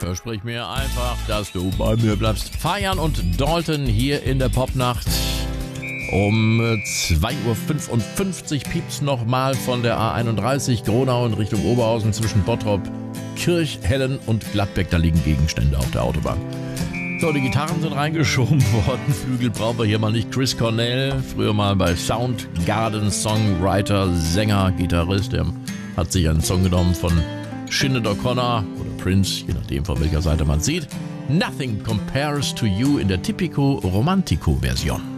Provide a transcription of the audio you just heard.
Versprich mir einfach, dass du bei mir bleibst. Feiern und Dalton hier in der Popnacht. Um 2.55 Uhr piept's nochmal von der A31 Gronau in Richtung Oberhausen zwischen Bottrop, Kirchhellen und Gladbeck. Da liegen Gegenstände auf der Autobahn. So, die Gitarren sind reingeschoben worden. Flügel brauchen wir hier mal nicht. Chris Cornell, früher mal bei Soundgarden, Songwriter, Sänger, Gitarrist. Der hat sich einen Song genommen von Sinead O'Connor oder Prince, je nachdem von welcher Seite man sieht. Nothing Compares to You in der Typico Romantico Version.